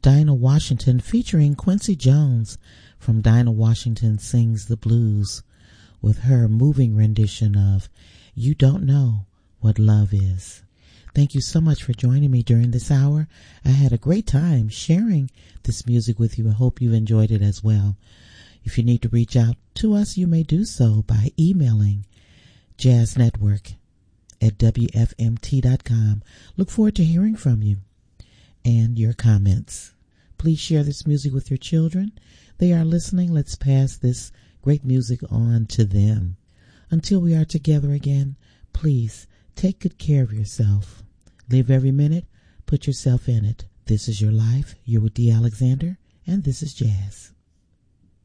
Dinah Washington featuring Quincy Jones from Dinah Washington Sings the Blues with her moving rendition of You Don't Know What Love Is. Thank you so much for joining me during this hour. I had a great time sharing this music with you. I hope you've enjoyed it as well. If you need to reach out to us, you may do so by emailing jazznetwork@wfmt.com. Look forward to hearing from you and your comments. Please share this music with your children. They are listening. Let's pass this great music on to them. Until we are together again, please take good care of yourself. Live every minute. Put yourself in it. This is your life. You're with D. Alexander, and this is Jazz.